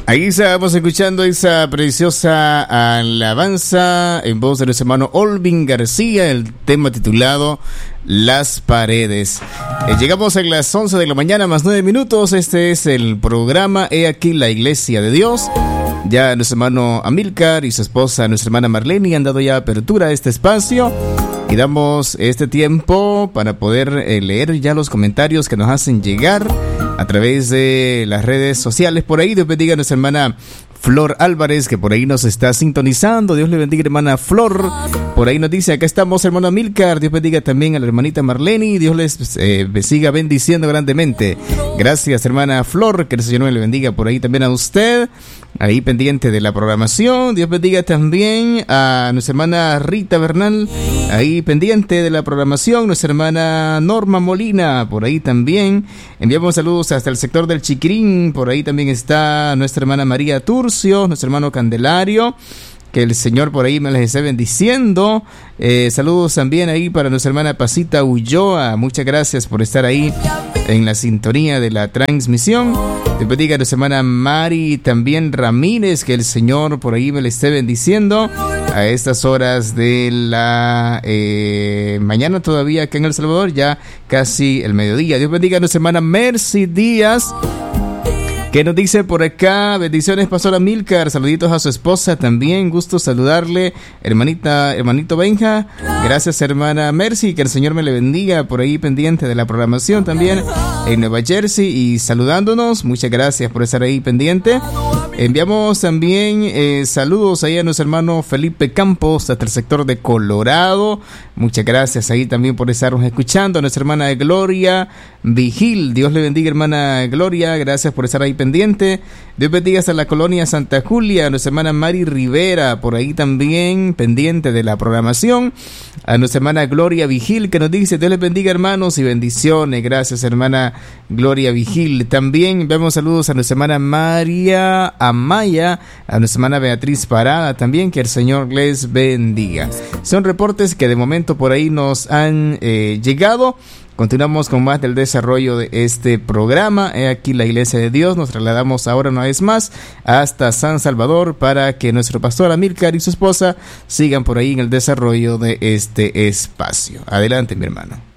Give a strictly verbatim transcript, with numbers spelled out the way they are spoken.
Ahí estábamos escuchando esa preciosa alabanza en voz de nuestro hermano Olvin García, el tema titulado Las Paredes. Eh, llegamos a las once de la mañana más nueve minutos. Este es el programa He aquí la Iglesia de Dios. Ya nuestro hermano Amílcar y su esposa, nuestra hermana Marlene, han dado ya apertura a este espacio. Y damos este tiempo para poder eh, leer ya los comentarios que nos hacen llegar a través de las redes sociales. Por ahí, Dios bendiga a nuestra hermana Flor Álvarez, que por ahí nos está sintonizando. Dios le bendiga, hermana Flor. Por ahí nos dice, acá estamos, hermano Amílcar. Dios bendiga también a la hermanita Marlene. Dios les eh, siga bendiciendo grandemente. Gracias, hermana Flor. Que el Señor le bendiga por ahí también a usted, ahí pendiente de la programación. Dios bendiga también a nuestra hermana Rita Bernal, ahí pendiente de la programación. Nuestra hermana Norma Molina, por ahí también. Enviamos saludos hasta el sector del Chiquirín. Por ahí también está nuestra hermana María Turcio, nuestro hermano Candelario. Que el Señor por ahí me les esté bendiciendo. Eh, saludos también ahí para nuestra hermana Pasita Ulloa. Muchas gracias por estar ahí en la sintonía de la transmisión. Dios bendiga a nuestra hermana Mari también Ramírez. Que el Señor por ahí me le esté bendiciendo a estas horas de la eh, mañana todavía acá en El Salvador, ya casi el mediodía. Dios bendiga a nuestra hermana Mercy Díaz. ¿Qué nos dice por acá? Bendiciones, Pastor Amílcar. Saluditos a su esposa también. Gusto saludarle, hermanita, hermanito Benja. Gracias, hermana Mercy. Que el Señor me le bendiga por ahí pendiente de la programación también en Nueva Jersey y saludándonos. Muchas gracias por estar ahí pendiente. Enviamos también eh, saludos ahí a nuestro hermano Felipe Campos hasta el sector de Colorado. Muchas gracias ahí también por estarnos escuchando. A nuestra hermana Gloria Vigil. Dios le bendiga, hermana Gloria. Gracias por estar ahí pendiente. Dios bendiga hasta la colonia Santa Julia. A nuestra hermana Mari Rivera, por ahí también pendiente de la programación. A nuestra hermana Gloria Vigil, que nos dice, Dios les bendiga, hermanos, y bendiciones. Gracias, hermana Gloria Vigil. También vemos saludos a nuestra hermana María Amaya, a nuestra hermana Beatriz Parada también. Que el Señor les bendiga. Son reportes que de momento por ahí nos han eh, llegado. Continuamos con más del desarrollo de este programa. He aquí la Iglesia de Dios. Nos trasladamos ahora una vez más hasta San Salvador para que nuestro pastor Amílcar y su esposa sigan por ahí en el desarrollo de este espacio. Adelante, mi hermano.